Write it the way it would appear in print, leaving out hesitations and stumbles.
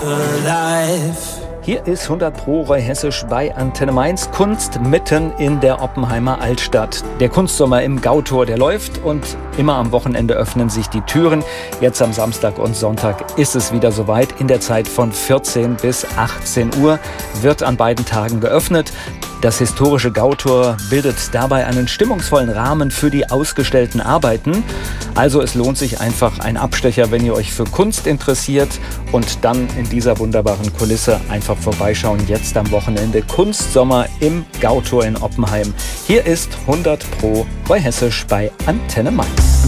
Hier ist 100 Pro Roy Hessisch bei Antenne Mainz. Kunst mitten in der Oppenheimer Altstadt. Der Kunstsommer im Gautor, der läuft und immer am Wochenende öffnen sich die Türen. Jetzt am Samstag und Sonntag ist es wieder soweit. In der Zeit von 14 bis 18 Uhr wird an beiden Tagen geöffnet. Das historische Gautor bildet dabei einen stimmungsvollen Rahmen für die ausgestellten Arbeiten. Also es lohnt sich einfach ein Abstecher, wenn ihr euch für Kunst interessiert und dann in dieser wunderbaren Kulisse einfach vorbeischauen. Jetzt am Wochenende Kunstsommer im Gautor in Oppenheim. Hier ist 100 Pro Roy Hessisch bei Antenne Mainz.